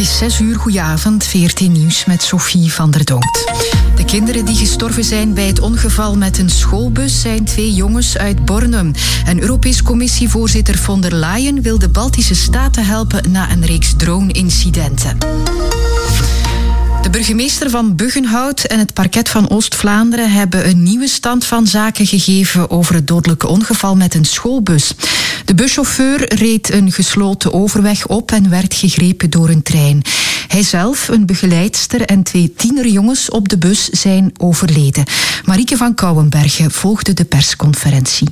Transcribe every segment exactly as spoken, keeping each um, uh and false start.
is zes uur, goedenavond, V R T Nieuws met Sophie van der Donkt. De kinderen die gestorven zijn bij het ongeval met een schoolbus zijn twee jongens uit Bornem. En Europees Commissievoorzitter von der Leyen wil de Baltische Staten helpen na een reeks drone-incidenten. De burgemeester van Buggenhout en het parket van Oost-Vlaanderen hebben een nieuwe stand van zaken gegeven over het dodelijke ongeval met een schoolbus. De buschauffeur reed een gesloten overweg op en werd gegrepen door een trein. Hij zelf, een begeleidster en twee tienerjongens op de bus zijn overleden. Marieke van Kouwenbergen volgde de persconferentie.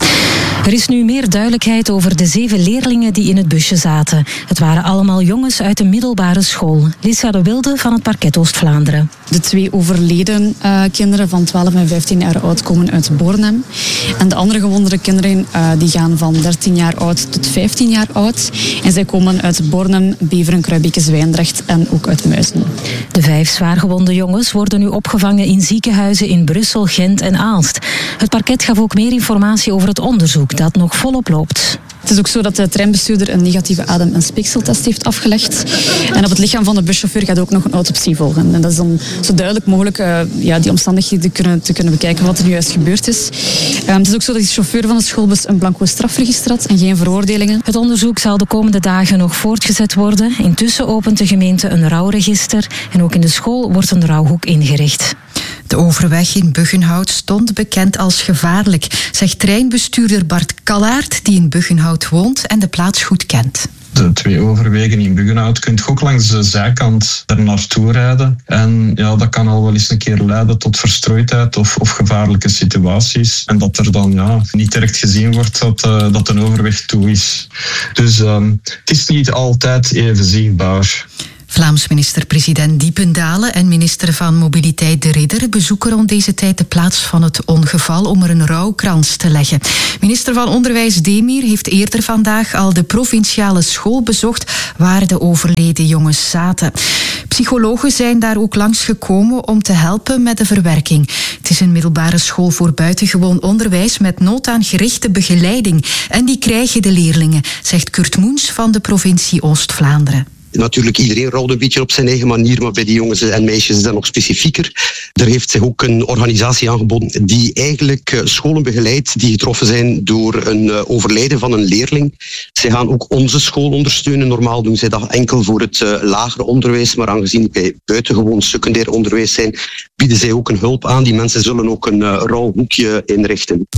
Er is nu meer duidelijkheid over de zeven leerlingen die in het busje zaten. Het waren allemaal jongens uit de middelbare school. Lisa de Wilde van het parket Oost-Vlaanderen. De twee overleden uh, kinderen van twaalf en vijftien jaar oud komen uit Bornem. En de andere gewonde kinderen uh, die gaan van dertien jaar oud tot vijftien jaar oud. En zij komen uit Bornem, Beveren, Kruibeke, Zwijndrecht en ook uit Muisen. De vijf zwaargewonde jongens worden nu opgevangen in ziekenhuizen in Brussel, Gent en Aalst. Het parket gaf ook meer informatie over het onderzoek dat nog volop loopt. Het is ook zo dat de treinbestuurder een negatieve adem- en speekseltest heeft afgelegd. En op het lichaam van de buschauffeur gaat ook nog een autopsie volgen. En dat is om zo duidelijk mogelijk uh, ja, die omstandigheden kunnen, te kunnen bekijken wat er nu juist gebeurd is. Um, het is ook zo dat de chauffeur van de schoolbus een blanco strafregister had en geen veroordelingen. Het onderzoek zal de komende dagen nog voortgezet worden. Intussen opent de gemeente een rouwregister en ook in de school wordt een rouwhoek ingericht. De overweg in Buggenhout stond bekend als gevaarlijk, zegt treinbestuurder Bart Kallaert, die in Buggenhout woont en de plaats goed kent. De twee overwegen in Buggenhout kunt je ook langs de zijkant er naartoe rijden. En ja, dat kan al wel eens een keer leiden tot verstrooidheid of, of gevaarlijke situaties. En dat er dan ja, niet direct gezien wordt dat, uh, dat een overweg toe is. Dus um, het is niet altijd even zichtbaar. Vlaams minister-president Diependalen en minister van Mobiliteit De Ridder bezoeken rond deze tijd de plaats van het ongeval om er een rouwkrans te leggen. Minister van Onderwijs Demir heeft eerder vandaag al de provinciale school bezocht waar de overleden jongens zaten. Psychologen zijn daar ook langsgekomen om te helpen met de verwerking. Het is een middelbare school voor buitengewoon onderwijs met nood aan gerichte begeleiding. En die krijgen de leerlingen, zegt Kurt Moens van de provincie Oost-Vlaanderen. Natuurlijk, iedereen rouwt een beetje op zijn eigen manier, maar bij die jongens en meisjes is dat nog specifieker. Er heeft zich ook een organisatie aangeboden die eigenlijk scholen begeleidt die getroffen zijn door een overlijden van een leerling. Zij gaan ook onze school ondersteunen. Normaal doen zij dat enkel voor het uh, lager onderwijs, maar aangezien wij buitengewoon secundair onderwijs zijn, bieden zij ook een hulp aan. Die mensen zullen ook een uh, rouwhoekje inrichten.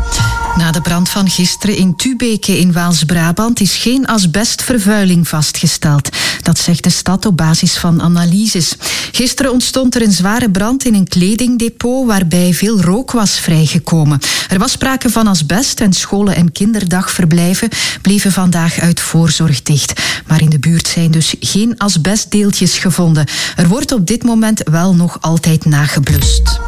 Na de brand van gisteren in Tubeke in Waals-Brabant is geen asbestvervuiling vastgesteld. Dat zegt de stad op basis van analyses. Gisteren ontstond er een zware brand in een kledingdepot waarbij veel rook was vrijgekomen. Er was sprake van asbest en scholen en kinderdagverblijven bleven vandaag uit voorzorg dicht. Maar in de buurt zijn dus geen asbestdeeltjes gevonden. Er wordt op dit moment wel nog altijd nageblust.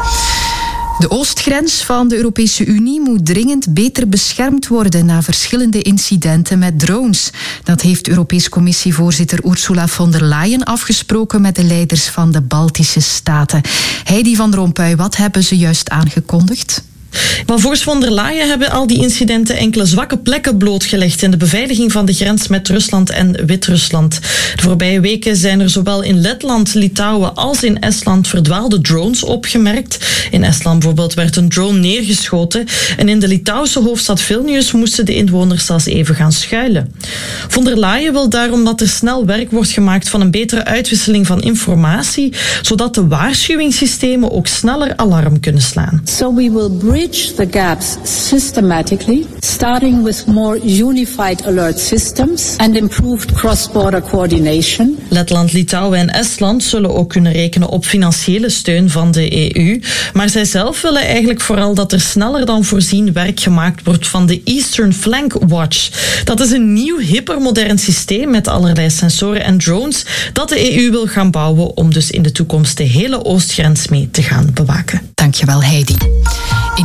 De oostgrens van de Europese Unie moet dringend beter beschermd worden na verschillende incidenten met drones. Dat heeft Europees Commissievoorzitter Ursula von der Leyen afgesproken met de leiders van de Baltische Staten. Heidi van Rompuy, wat hebben ze juist aangekondigd? Maar volgens von der Leyen hebben al die incidenten enkele zwakke plekken blootgelegd in de beveiliging van de grens met Rusland en Wit-Rusland. De voorbije weken zijn er zowel in Letland, Litouwen als in Estland verdwaalde drones opgemerkt. In Estland bijvoorbeeld werd een drone neergeschoten en in de Litouwse hoofdstad Vilnius moesten de inwoners zelfs even gaan schuilen. Von der Leyen wil daarom dat er snel werk wordt gemaakt van een betere uitwisseling van informatie, zodat de waarschuwingssystemen ook sneller alarm kunnen slaan. So we will bridge the gaps systematically, starting with more unified alert systems and improved cross-border coordination. Letland, Litouwen en Estland zullen ook kunnen rekenen op financiële steun van de E U, maar zij zelf willen eigenlijk vooral dat er sneller dan voorzien werk gemaakt wordt van de Eastern Flank Watch. Dat is een nieuw hypermodern systeem met allerlei sensoren en drones dat de E U wil gaan bouwen om dus in de toekomst de hele oostgrens mee te gaan bewaken. Dankjewel, Heidi. In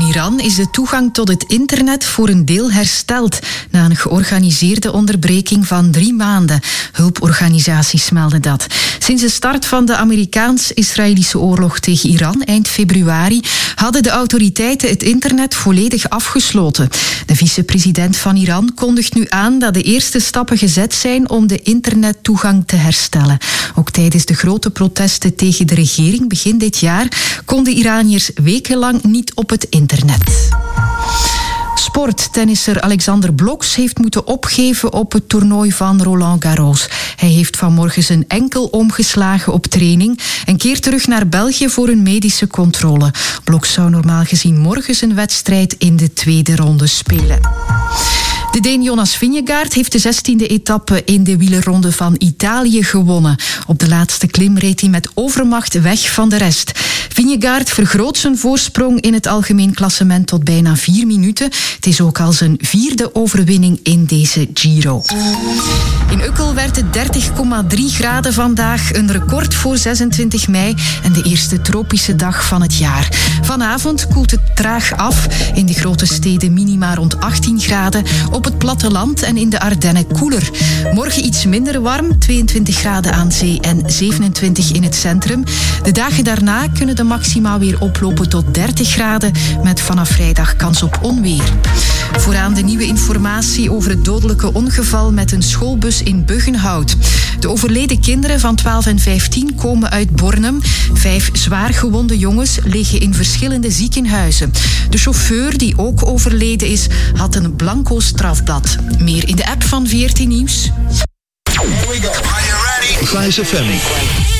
In Iran is de toegang tot het internet voor een deel hersteld na een georganiseerde onderbreking van drie maanden. Hulporganisaties melden dat. Sinds de start van de Amerikaans-Israëlische oorlog tegen Iran eind februari hadden de autoriteiten het internet volledig afgesloten. De vicepresident van Iran kondigt nu aan dat de eerste stappen gezet zijn om de internettoegang te herstellen. Ook tijdens de grote protesten tegen de regering begin dit jaar konden Iraniërs wekenlang niet op het internet. Sport. Tennisser Alexander Bloks heeft moeten opgeven op het toernooi van Roland Garros. Hij heeft vanmorgen zijn enkel omgeslagen op training en keert terug naar België voor een medische controle. Bloks zou normaal gezien morgen zijn wedstrijd in de tweede ronde spelen. De Deen Jonas Vingegaard heeft de zestiende etappe in de wielerronde van Italië gewonnen. Op de laatste klim reed hij met overmacht weg van de rest. Vingegaard vergroot zijn voorsprong in het algemeen klassement tot bijna vier minuten. Het is ook al zijn vierde overwinning in deze Giro. In Ukkel werd het dertig komma drie graden vandaag, een record voor zesentwintig mei en de eerste tropische dag van het jaar. Vanavond koelt het traag af. In de grote steden minima rond achttien graden. Op het platteland en in de Ardennen koeler. Morgen iets minder warm, tweeëntwintig graden aan zee en zevenentwintig in het centrum. De dagen daarna kunnen de maxima weer oplopen tot dertig graden, met vanaf vrijdag kans op onweer. Vooraan de nieuwe informatie over het dodelijke ongeval met een schoolbus in Buggenhout. De overleden kinderen van twaalf en vijftien komen uit Bornem. Vijf zwaar gewonde jongens liggen in verschillende ziekenhuizen. De chauffeur, die ook overleden is, had een blanco strafblad. Meer in de app van V R T Nieuws. Here we go. Are you ready? Fijs F M.